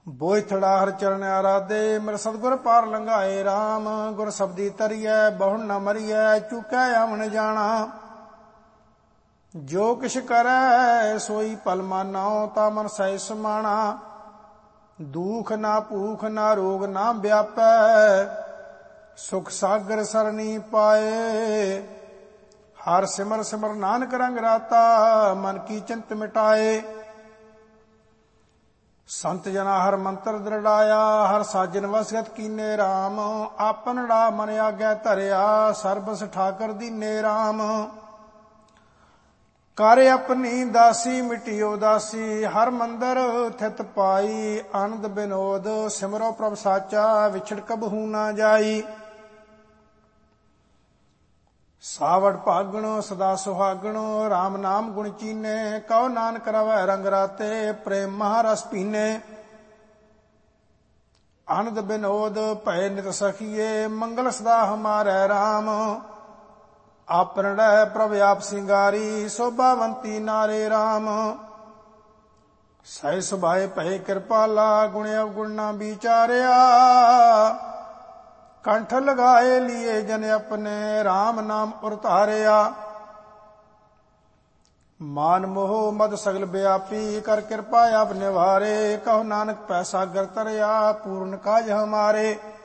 ਬੋਇਥੜਾ ਹਰ ਚਰਨ ਆਰਾਧੇ। ਮੇਰੇ ਸਤਿਗੁਰ ਪਾਰ ਲੰਘਾਏ RAM। ਗੁਰ ਸਬਦੀ ਤਰੀਐ ਬਹੁੜ ਨ ਮਰੀਐ। ਚੁਕੈ ਆਵਣ ਜਾਣਾ ਜੋ ਕਿਛ ਕਰੈ ਸੋਈ ਪਲ ਮਾਨੋ। ਤਾ ਮਨ ਸਹਿ ਸਮਾਣਾ ਦੁਖ ਨਾ ਭੂਖ ਨਾ ਰੋਗ ਨਾ ਵਿਆਪੈ। ਸੁਖ ਸਾਗਰ ਸਰਣੀ ਪਾਏ। ਹਰ ਸਿਮਰ ਸਿਮਰ ਨਾਨਕ ਰੰਗ ਰਾਤਾ। ਮਨ ਕੀ ਚਿੰਤ ਮਿਟਾਏ। ਸੰਤ ਜਨਾ ਹਰ ਮੰਤਰ ਦ੍ਰਿੜਾਇਆ। ਹਰ ਸਾਜਨ ਵਸਗਤ ਕੀਨੇ RAM। ਆਪਨੜਾ ਮਨ ਆਗੈ ਧਰਿਆ। ਸਰਬਸ ਠਾਕਰ ਦੀਨੇ RAM। ਕਰ ਆਪਣੀ ਦਾਸੀ ਮਿਟਿਓ ਦਾਸੀ। ਹਰ ਮੰਦਰ ਥਿਤ ਪਾਈ। ਆਨੰਦ ਬਿਨੋਦ ਸਿਮਰੋ ਪ੍ਰਭ ਸਾਚਾ। ਵਿਛੜ ਕਬਹੂ ਨਾ ਜਾਈ। ਸਾਵੜ ਭਾਗਣੋ ਸਦਾ ਸੁਹਾਗਣੋ। RAM ਨਾਮ ਗੁਣ ਚੀਨੇ। ਕਉ ਨਾਨਕ ਰਵੈ ਰੰਗ ਰਾਤੇ। ਪ੍ਰੇਮ ਮਹਾਰਸ ਪੀਨੇ। ਆਨੰਦ ਬਿਨੋਦ ਭੈ ਨਿਤ ਸਖੀਏ। ਮੰਗਲ ਸਦਾ ਹਮਾਰੈ RAM। ਆਪਨੜੈ ਪ੍ਰਭ ਆਪ ਸਿੰਗਾਰੀ। ਸੋਭਾਵੰਤੀ ਨਾਰੇ RAM। ਸਹਿ ਸੁਭਾਏ ਭਏ ਕਿਰਪਾਲਾ। ਗੁਣ ਅਵਗੁਣ ਨਾ ਵਿਚਾਰਿਆ। ਕੰਠ ਲਗਾਏ ਲੀਏ ਜਨ ਆਪਣੇ। RAM ਨਾਮ ਉਰ ਧਾਰਿਆ। ਮਾਨ ਮੋਹ ਮਦ ਸਗਲ ਵਿਆਪੀ। ਕਰ ਕਿਰਪਾ ਆਪ ਨਿਵਾਰੇ। ਕਹੋ ਨਾਨਕ ਪੈਸਾ ਗਰ ਤਰਿਆ। ਪੂਰਨ ਕਾਜ ਹਮਾਰੇ।